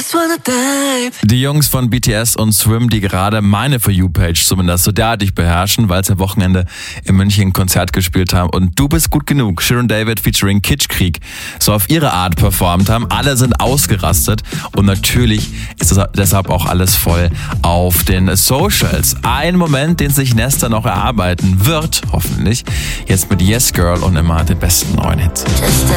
Die Jungs von BTS und Swim, die gerade meine For You-Page zumindest so derartig beherrschen, weil sie am Wochenende in München ein Konzert gespielt haben und Du bist gut genug, Shirin David featuring Kitschkrieg, so auf ihre Art performt haben. Alle sind ausgerastet und natürlich ist das deshalb auch alles voll auf den Socials. Ein Moment, den sich Nesta noch erarbeiten wird, hoffentlich, jetzt mit Yes Girl und immer den besten neuen Hits.